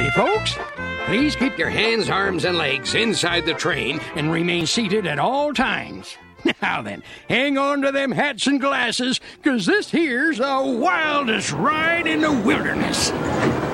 Howdy, folks. Please keep your hands, arms, and legs inside the train and remain seated at all times. Now then, hang on to them hats and glasses, 'cause this here's the wildest ride in the wilderness.